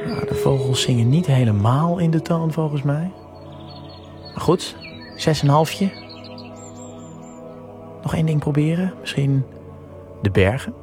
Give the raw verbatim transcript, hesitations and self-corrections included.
Nou, de vogels zingen niet helemaal in de toon volgens mij. Maar goed, zes en halfje. Nog één ding proberen. Misschien de bergen.